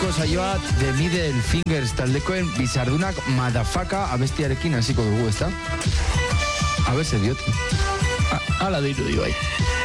gaurko saioa The Middle Fingers taldekoen bizardunak madafaka abestiarekin hasiko dugu, ezta? A ver, se diot. Ala deitu bai.